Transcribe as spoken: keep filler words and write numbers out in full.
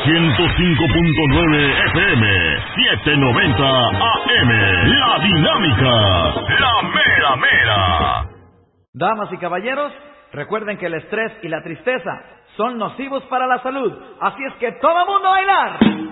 ciento cinco punto nueve F M, setecientos noventa A M. La Dinámica, la mera mera. Damas y caballeros, recuerden que el estrés y la tristeza son nocivos para la salud. Así es que todo mundo a bailar.